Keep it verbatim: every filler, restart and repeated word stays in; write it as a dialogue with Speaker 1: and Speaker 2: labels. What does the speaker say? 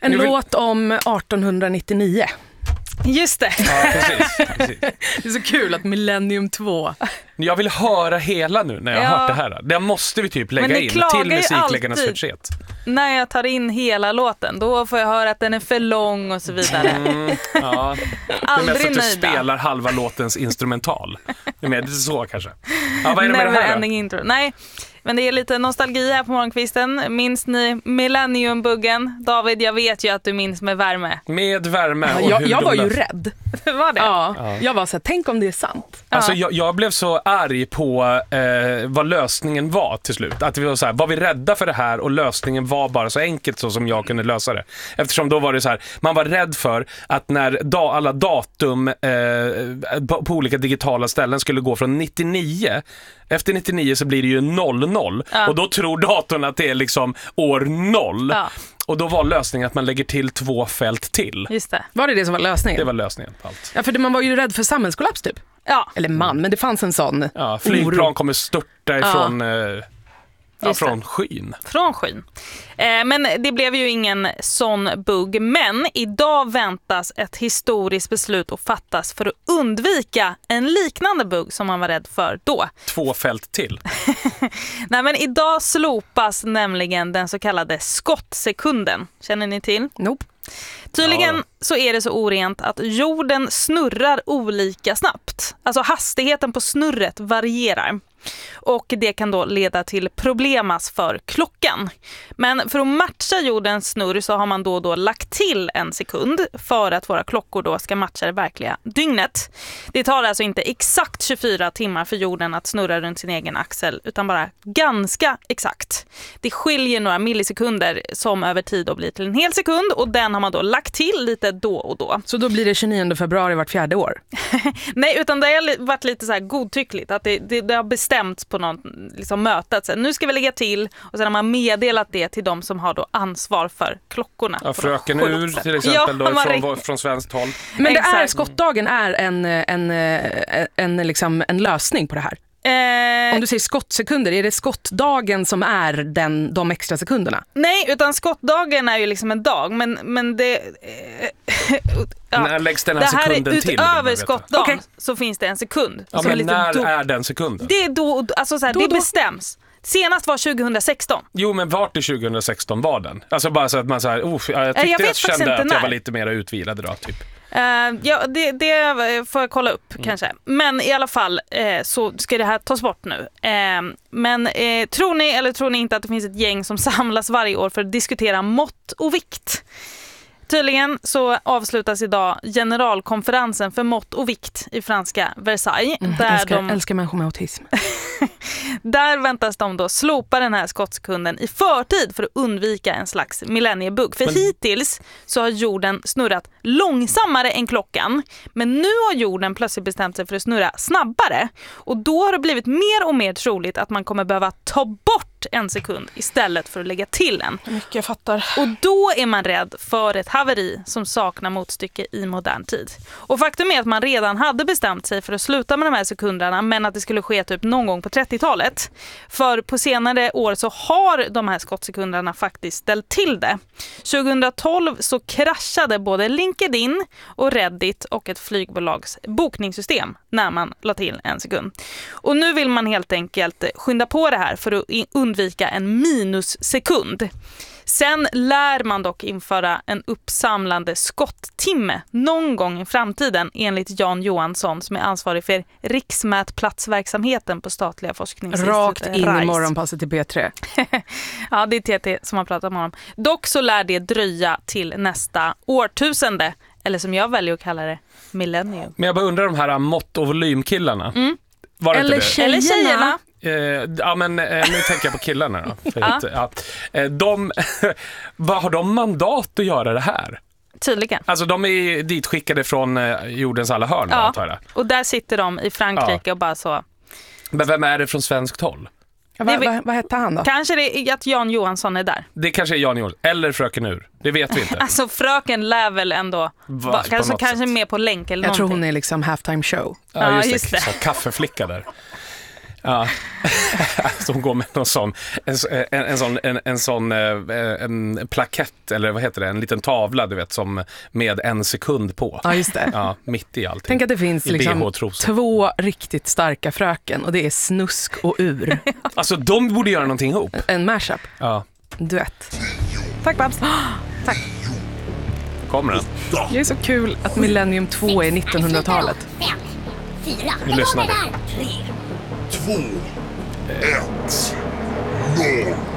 Speaker 1: En
Speaker 2: vill...
Speaker 1: låt om arton nittionio.
Speaker 3: Just det.
Speaker 2: Ja, precis, precis.
Speaker 1: Det är så kul att Millennium två.
Speaker 2: Jag vill höra hela nu när jag
Speaker 3: Ja.
Speaker 2: har hört det här. Det måste vi typ lägga
Speaker 3: Men ni
Speaker 2: in
Speaker 3: klagar
Speaker 2: till
Speaker 3: ju
Speaker 2: musikläggarnas
Speaker 3: alltid.
Speaker 2: förtret.
Speaker 3: När jag tar in hela låten, då får jag höra att den är för lång och så vidare.
Speaker 2: Mm, ja. Det är
Speaker 3: Aldrig
Speaker 2: mest att du
Speaker 3: nöjda.
Speaker 2: spelar halva låtens instrumental. Det är mer det är så kanske. Ja, vad är det med det
Speaker 3: Never
Speaker 2: här då?
Speaker 3: ending intro. Nej, men det är lite nostalgi här på morgonkvisten. Minns ni Millenniumbuggen? David, jag vet ju att du minns med värme.
Speaker 2: Med värme och
Speaker 1: Ja, jag,
Speaker 2: hur
Speaker 1: jag
Speaker 2: de
Speaker 1: var ju
Speaker 2: där-
Speaker 1: rädd.
Speaker 3: Var det?
Speaker 1: Ja,
Speaker 2: Ja.
Speaker 1: jag var så här, tänk om det är sant.
Speaker 2: Alltså
Speaker 3: Ja.
Speaker 2: jag, jag blev så arg på eh, vad lösningen var till slut. Att vi var så här, var vi rädda för det här och lösningen var bara så enkelt så som jag kunde lösa det. Eftersom då var det så här, man var rädd för att när da, alla datum eh, på, på olika digitala ställen skulle gå från nittionio, efter nittionio så blir det ju noll noll.
Speaker 3: Ja.
Speaker 2: Och då tror datorn att det är liksom år noll.
Speaker 3: Ja,
Speaker 2: Och då var lösningen att man lägger till två fält till.
Speaker 3: just det.
Speaker 1: Var det det som var lösningen?
Speaker 2: Det var lösningen på allt.
Speaker 1: Ja, för det- man var ju rädd för samhällskollaps typ.
Speaker 3: Ja,
Speaker 1: Eller man, men det fanns en sån
Speaker 2: Ja, flygplan
Speaker 1: oro.
Speaker 2: kommer störta ifrån, eh, ja,
Speaker 3: Just det.
Speaker 2: från skyn.
Speaker 3: från skyn. Eh, men det blev ju ingen sån bugg. Men idag väntas ett historiskt beslut att fattas för att undvika en liknande bugg som man var rädd för då.
Speaker 2: Två fält till.
Speaker 3: Nej, men idag slopas nämligen den så kallade skottsekunden. Känner ni till?
Speaker 1: Nope.
Speaker 3: Tydligen
Speaker 2: Ja.
Speaker 3: så är det så orent att jorden snurrar olika snabbt. Alltså hastigheten på snurret varierar. Och det kan då leda till problemas för klockan. Men för att matcha jordens snurr så har man då och då lagt till en sekund för att våra klockor då ska matcha det verkliga dygnet. Det tar alltså inte exakt tjugofyra timmar för jorden att snurra runt sin egen axel utan bara ganska exakt. Det skiljer några millisekunder som över tid då blir till en hel sekund och den har man då lagt till lite då och då.
Speaker 1: Så då blir det tjugonionde februari vart fjärde år.
Speaker 3: Nej, utan det har varit lite så här godtyckligt att det, det, det har bestämts på något liksom möte att så här, nu ska vi lägga till och sen har man meddelat det till de som har då ansvar för klockorna.
Speaker 2: Ja,
Speaker 3: på
Speaker 2: fröken
Speaker 3: något sjukt
Speaker 2: Ur
Speaker 3: sätt.
Speaker 2: till exempel
Speaker 3: Ja,
Speaker 2: då,
Speaker 3: man
Speaker 2: från,
Speaker 3: rikt-
Speaker 2: från svenskt håll.
Speaker 1: Men det är,
Speaker 3: Exakt.
Speaker 1: skottdagen är en, en, en, en, liksom en lösning på det här.
Speaker 3: Eh,
Speaker 1: Om du säger skottsekunder, är det skottdagen som är den, de extra sekunderna?
Speaker 3: nej, utan skottdagen är ju liksom en dag, men, men det... Eh, ja.
Speaker 2: När läggs den här,
Speaker 3: Det här
Speaker 2: sekunden
Speaker 3: är
Speaker 2: till? vill man
Speaker 3: utöver
Speaker 2: veta.
Speaker 3: skottdagen
Speaker 1: Okej.
Speaker 3: så finns det en sekund.
Speaker 2: Ja,
Speaker 3: som är
Speaker 2: men
Speaker 3: lite
Speaker 2: när
Speaker 3: då,
Speaker 2: är den sekunden?
Speaker 3: det är då, alltså så här,
Speaker 1: Då,
Speaker 3: det
Speaker 1: då.
Speaker 3: bestäms. Senast var tjugohundrasexton.
Speaker 2: Jo, men vart i tjugohundrasexton var den? Alltså bara så att man så här, oh, jag tyckte
Speaker 3: jag
Speaker 2: jag,
Speaker 3: vet faktiskt
Speaker 2: kände
Speaker 3: inte
Speaker 2: att jag
Speaker 3: när.
Speaker 2: var lite mer utvilad idag typ.
Speaker 3: Uh, ja, det, det får jag kolla upp
Speaker 2: Mm.
Speaker 3: kanske. Men i alla fall eh, så ska det här tas bort nu. Eh, men eh, tror ni eller tror ni inte att det finns ett gäng som samlas varje år för att diskutera mått och vikt? Tydligen så avslutas idag generalkonferensen för mått och vikt i franska Versailles.
Speaker 1: Mm,
Speaker 3: där,
Speaker 1: älskar,
Speaker 3: de,
Speaker 1: älskar människor med autism.
Speaker 3: där väntas de då slopa den här skottsekunden i förtid för att undvika en slags millenniebugg. För
Speaker 2: Men-
Speaker 3: hittills så har jorden snurrat långsammare än klockan. Men nu har jorden plötsligt bestämt sig för att snurra snabbare. Och då har det blivit mer och mer troligt att man kommer behöva ta bort en sekund istället för att lägga till en.
Speaker 1: Mycket jag fattar.
Speaker 3: Och då är man rädd för ett haveri som saknar motstycke i modern tid. Och faktum är att man redan hade bestämt sig för att sluta med de här sekunderna, men att det skulle ske typ någon gång på trettiotalet. För på senare år så har de här skottsekunderna faktiskt ställt till det. tjugohundratolv så kraschade både LinkedIn och Reddit och ett flygbolags bokningssystem när man la till en sekund. Och nu vill man helt enkelt skynda på det här för att undvika en minussekund. Sen lär man dock införa en uppsamlande skotttimme någon gång i framtiden enligt Jan Johansson som är ansvarig för riksmätplatsverksamheten på statliga forskningsinstitutet.
Speaker 1: Rakt in i
Speaker 3: RISE.
Speaker 1: morgonpasset till P tre.
Speaker 3: Ja, det är T T som har pratat med honom. Dock så lär det dröja till nästa årtusende, eller som jag väljer att kalla det, millennium.
Speaker 2: Men jag bara undrar de här mått- och volymkillarna.
Speaker 3: Mm.
Speaker 2: Var det
Speaker 1: Eller
Speaker 2: inte det?
Speaker 1: tjejerna.
Speaker 3: Eller tjejerna.
Speaker 2: Eh, ja, men eh, nu tänker jag på killarna då. För
Speaker 3: Ja.
Speaker 2: att, ja. Eh, de, vad har de mandat att göra det här?
Speaker 3: Tydligen.
Speaker 2: Alltså de är ditskickade från eh, jordens alla hörn,
Speaker 3: Ja.
Speaker 2: antar jag.
Speaker 3: Och där sitter de i Frankrike och bara så...
Speaker 2: Men vem är det från svenskt håll?
Speaker 1: Ja,
Speaker 3: Det
Speaker 1: vad,
Speaker 3: vi-
Speaker 1: vad, vad hette han då?
Speaker 3: Kanske det är att Jan Johansson är där.
Speaker 2: Det kanske är Jan Johansson eller fröken Ur. Det vet vi inte.
Speaker 3: Alltså fröken lär väl ändå...
Speaker 2: Va,
Speaker 3: Va,
Speaker 2: på
Speaker 3: kanske
Speaker 2: något
Speaker 3: kanske
Speaker 2: sätt.
Speaker 3: med på länk eller
Speaker 1: Jag tror
Speaker 3: någonting.
Speaker 1: hon är liksom halftime show.
Speaker 2: Ja, just,
Speaker 3: Ja, just
Speaker 2: det.
Speaker 3: det.
Speaker 2: Så, kaffeflicka där. Ja. Som går med någon sån en, en, en sån en, en sån en plakett eller vad heter det, en liten tavla du vet som med en sekund på.
Speaker 1: Ja, just det.
Speaker 2: Ja, mitt i allting.
Speaker 1: Tänk att det finns liksom två riktigt starka fröken och det är Snusk och Ur.
Speaker 2: Alltså de borde göra någonting ihop.
Speaker 1: En mashup.
Speaker 2: Ja.
Speaker 1: Duett. Tack Babs. Tack.
Speaker 2: Kommer den?
Speaker 1: Det är så kul att Millennium två är nittonhundratalet.
Speaker 2: Vi lyssnar.
Speaker 4: tre, två, ett, noll.